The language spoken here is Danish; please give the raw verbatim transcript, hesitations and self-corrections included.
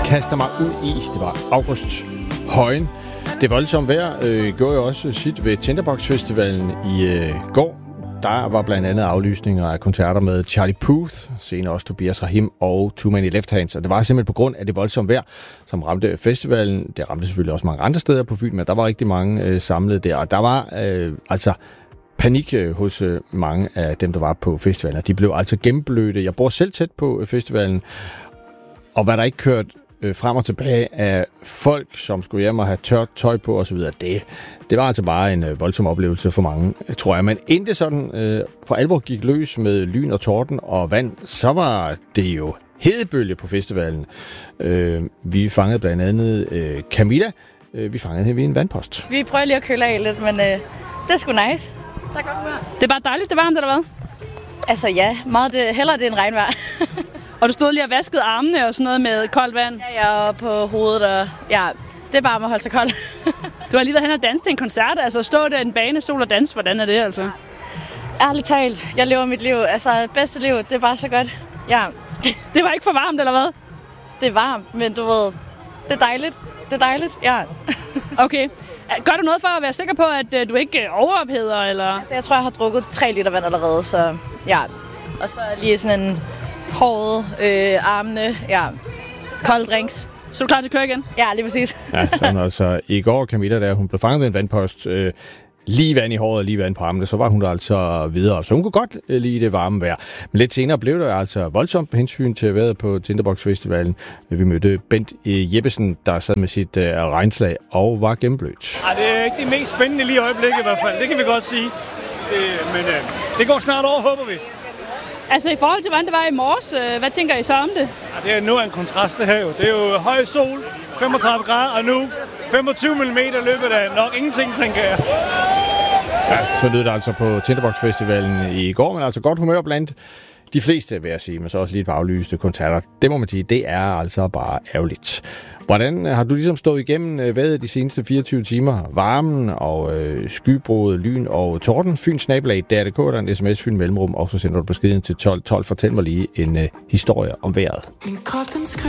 kaster mig ud i. Det var August Højen. Det voldsomme vejr øh, gjorde jo også sit ved Tinderbox Festivalen i øh, går. Der var blandt andet aflysninger af koncerter med Charlie Puth, senere også Tobias Rahim og Too Many Left Hands. Og det var simpelthen på grund af det voldsomme vejr, som ramte festivalen. Det ramte selvfølgelig også mange andre steder på Fyn, men der var rigtig mange øh, samlet der. Og der var øh, altså panik hos øh, mange af dem, der var på festivalen. De blev altså gennemblødte. Jeg bor selv tæt på øh, festivalen, og hvad der ikke kørt øh, frem og tilbage af folk, som skulle hjem og have tørt tøj på osv., det, det var altså bare en øh, voldsom oplevelse for mange, tror jeg. Men inden det sådan øh, for alvor gik løs med lyn og torden og vand, så var det jo hedebølge på festivalen. Øh, vi fangede blandt andet øh, Camilla. Øh, vi fangede hende ved en vandpost. Vi prøver lige at køle af lidt, men øh, det er sgu nice. Der er godt vejr. Det er bare dejligt, det er varmt, eller hvad? Altså ja, meget det, hellere det end regnvejr. Og du stod lige og vaskede armene og sådan noget med koldt vand? Ja, ja, og på hovedet, og ja, det er bare med at holde sig kold. Du har lige været hen og danse til en koncert, altså stå der i en bane, sol og dans, hvordan er det altså? Ærligt talt, jeg lever mit liv, altså bedste liv, det er bare så godt. Ja. Det var ikke for varmt, eller hvad? Det er varmt, men du ved, det er dejligt, det er dejligt, ja. Okay. Gør du noget for at være sikker på, at uh, du ikke overopheder, eller? Altså, jeg tror, jeg har drukket tre liter vand allerede, så ja. Og så lige sådan en håret, øh, armene, ja. Kolde drinks. Så er du klar til at køre igen? Ja, lige præcis. Ja, sådan altså. I går, Camilla, der hun blev fanget ved en vandpost, øh, lige vand i håret og lige vand på armene, så var hun der altså videre. Så hun kunne godt øh, lide det varme vejr. Men lidt senere blev det altså voldsomt på hensyn til at være på Tinderbox Festivalen. Vi mødte Bent Jeppesen, der sad med sit øh, regnslag og var gennemblødt. Ej, det er ikke det mest spændende lige i øjeblikket i hvert fald. Det kan vi godt sige. Det, men øh, det går snart over, håber vi. Altså i forhold til, hvordan det var i morges, øh, hvad tænker I så om det? Ja, det er nu en kontrast, det her jo. Det er jo høj sol, femogtredive grader, og nu femogtyve millimeter løbet af nok ingenting, tænker jeg. Ja, så lød det altså på Tinderbox Festivalen i går, men altså godt humør blandt de fleste, vil jeg sige, men så også lidt på aflyste koncerter. Det må man sige, det er altså bare ærgerligt. Hvordan har du ligesom stået igennem vejret de seneste fireogtyve timer? Varmen og øh, skybrud, lyn og torden. Fyns nabolag, D R D K, der er en sms Fyn Mellemrum, og så sender du beskeden til tolv tolv. Fortæl mig lige en øh, historie om vejret.